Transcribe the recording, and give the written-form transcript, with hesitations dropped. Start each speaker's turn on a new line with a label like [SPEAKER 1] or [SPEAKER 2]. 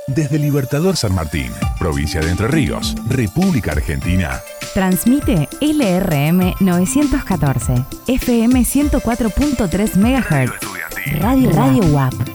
[SPEAKER 1] Desde Libertador San Martín, provincia de Entre Ríos, República Argentina.
[SPEAKER 2] Transmite LRM 914, FM 104.3 MHz. Radio UAP.